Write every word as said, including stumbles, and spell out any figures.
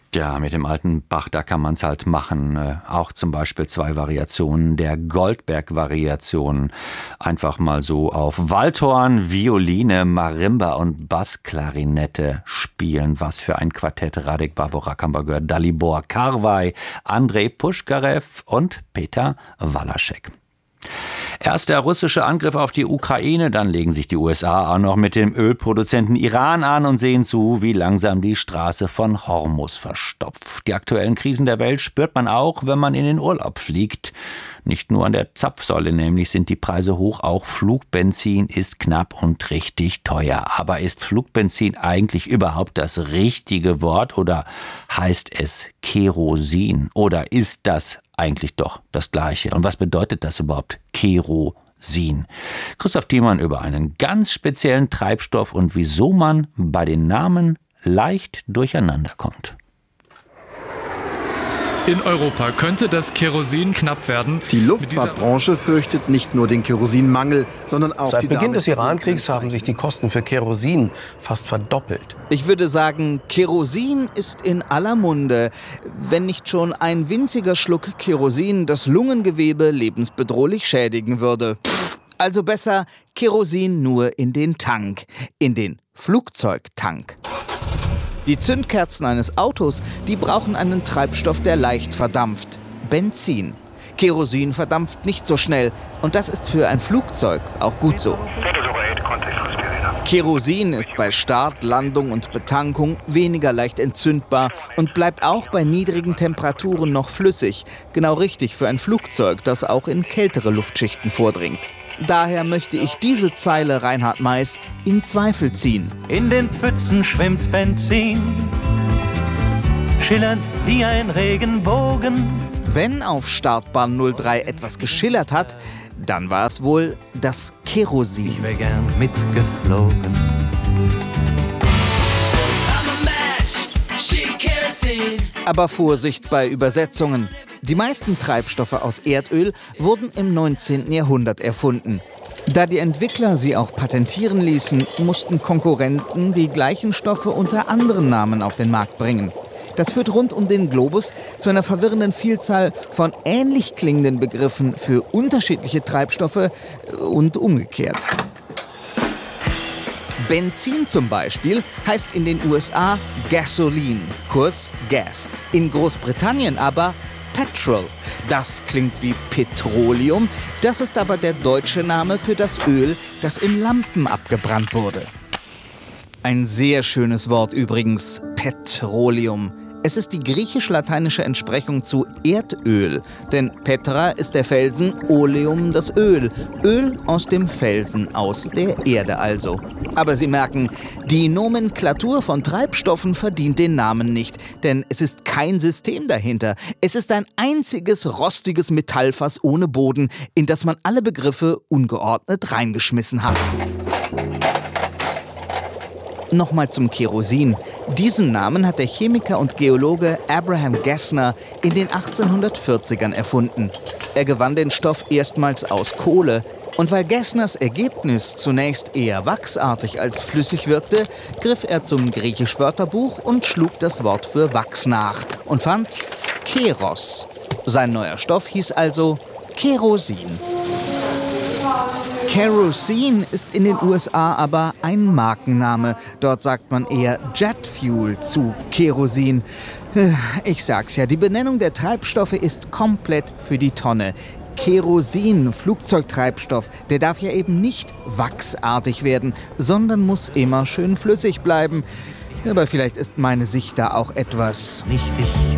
Ja, mit dem alten Bach, da kann man es halt machen. Äh, auch zum Beispiel zwei Variationen der Goldberg-Variation. Einfach mal so auf Waldhorn, Violine, Marimba und Bassklarinette spielen. Was für ein Quartett. Radek Barbora-Kammergör, Dalibor Karwai, Andrei Puschkarew und Peter Walaschek. Erst der russische Angriff auf die Ukraine, dann legen sich die U S A auch noch mit dem Ölproduzenten Iran an und sehen zu, wie langsam die Straße von Hormuz verstopft. Die aktuellen Krisen der Welt spürt man auch, wenn man in den Urlaub fliegt. Nicht nur an der Zapfsäule nämlich sind die Preise hoch, auch Flugbenzin ist knapp und richtig teuer. Aber ist Flugbenzin eigentlich überhaupt das richtige Wort oder heißt es Kerosin? Oder ist das eigentlich doch das Gleiche? Und was bedeutet das überhaupt, Kerosin? Christoph Thiemann über einen ganz speziellen Treibstoff und wieso man bei den Namen leicht durcheinander kommt. In Europa könnte das Kerosin knapp werden. Die Luftfahrtbranche fürchtet nicht nur den Kerosinmangel, sondern auch Seit die Beginn des Irankrieg haben sich die Kosten für Kerosin fast verdoppelt. Ich würde sagen, Kerosin ist in aller Munde. Wenn nicht schon ein winziger Schluck Kerosin das Lungengewebe lebensbedrohlich schädigen würde. Also besser Kerosin nur in den Tank, in den Flugzeugtank. Die Zündkerzen eines Autos, die brauchen einen Treibstoff, der leicht verdampft. Benzin. Kerosin verdampft nicht so schnell. Und das ist für ein Flugzeug auch gut so. Kerosin ist bei Start, Landung und Betankung weniger leicht entzündbar und bleibt auch bei niedrigen Temperaturen noch flüssig. Genau richtig für ein Flugzeug, das auch in kältere Luftschichten vordringt. Daher möchte ich diese Zeile Reinhard Meys in Zweifel ziehen. In den Pfützen schwimmt Benzin, schillernd wie ein Regenbogen. Wenn auf Startbahn null drei etwas geschillert hat, dann war es wohl das Kerosin. Ich wär gern mitgeflogen. Aber Vorsicht bei Übersetzungen. Die meisten Treibstoffe aus Erdöl wurden im neunzehnten Jahrhundert erfunden. Da die Entwickler sie auch patentieren ließen, mussten Konkurrenten die gleichen Stoffe unter anderen Namen auf den Markt bringen. Das führt rund um den Globus zu einer verwirrenden Vielzahl von ähnlich klingenden Begriffen für unterschiedliche Treibstoffe und umgekehrt. Benzin zum Beispiel heißt in den U S A Gasoline, kurz Gas. In Großbritannien aber Petrol. Das klingt wie Petroleum, das ist aber der deutsche Name für das Öl, das in Lampen abgebrannt wurde. Ein sehr schönes Wort übrigens, Petroleum. Es ist die griechisch-lateinische Entsprechung zu Erdöl, denn Petra ist der Felsen, Oleum das Öl. Öl aus dem Felsen, aus der Erde also. Aber Sie merken, die Nomenklatur von Treibstoffen verdient den Namen nicht, denn es ist kein System dahinter. Es ist ein einziges rostiges Metallfass ohne Boden, in das man alle Begriffe ungeordnet reingeschmissen hat. Nochmal zum Kerosin. Diesen Namen hat der Chemiker und Geologe Abraham Gessner in den achtzehnhundertvierzigern erfunden. Er gewann den Stoff erstmals aus Kohle. Und weil Gessners Ergebnis zunächst eher wachsartig als flüssig wirkte, griff er zum Griechisch-Wörterbuch und schlug das Wort für Wachs nach und fand Keros. Sein neuer Stoff hieß also Kerosin. Kerosin ist in den U S A aber ein Markenname. Dort sagt man eher Jet Fuel zu Kerosin. Ich sag's ja, die Benennung der Treibstoffe ist komplett für die Tonne. Kerosin, Flugzeugtreibstoff, der darf ja eben nicht wachsartig werden, sondern muss immer schön flüssig bleiben. Aber vielleicht ist meine Sicht da auch etwas Nicht ich